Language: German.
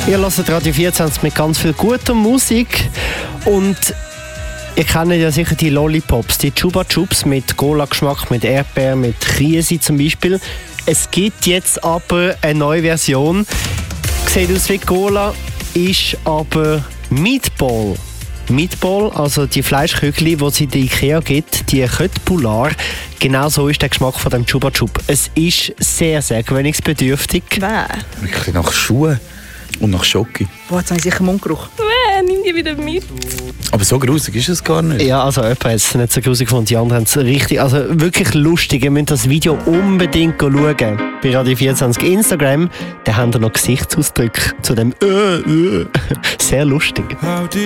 Ihr hört Radio 24 mit ganz viel guter Musik und ihr kennt ja sicher die Lollipops, die Chupa Chups mit Cola-Geschmack, mit Erdbeer, mit Krise zum Beispiel. Es gibt jetzt aber eine neue Version. Sieht aus wie Cola, ist aber Meatball. Meatball, also die Fleischkügel, die es in der Ikea gibt, die Köttbullar. Genau so ist der Geschmack von dem Chupa Chup. Es ist sehr, sehr gewöhnungsbedürftig. Wirklich nach Schuhen und nach Schoki. Boah, jetzt habe ich sicher Mundgeruch. Nimm die wieder mit. Aber so grusig ist es gar nicht. Ja, also jemand hat es nicht so grusig gefunden, die anderen haben es richtig, also wirklich lustig. Ihr müsst das Video unbedingt schauen. Bei Radio 24 Instagram, da haben wir noch Gesichtsausdrücke zu dem Sehr lustig.